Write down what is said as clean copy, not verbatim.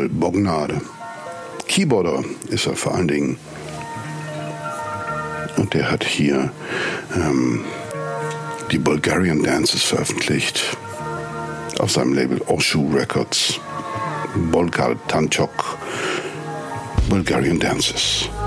Paul Bognade. Keyboarder ist er vor allen Dingen. Und der hat hier die Bulgarian Dances veröffentlicht auf seinem Label Oshu Records. Bolgar Tanchok, Bulgarian Dances.